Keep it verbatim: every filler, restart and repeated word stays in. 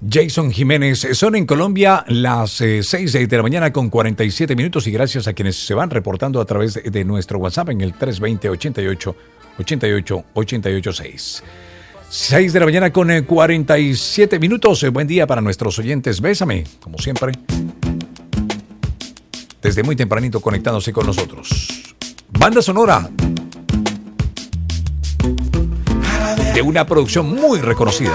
Jason Jiménez. Son en Colombia las eh, seis de la mañana con cuarenta y siete minutos, y gracias a quienes se van reportando a través de, de nuestro WhatsApp en el tres dos cero, ochenta y ocho, ochenta y ocho, ochenta y ocho seis. seis de la mañana con eh, cuarenta y siete minutos. Eh, buen día para nuestros oyentes. Bésame, como siempre, desde muy tempranito conectándose con nosotros. Banda sonora de una producción muy reconocida.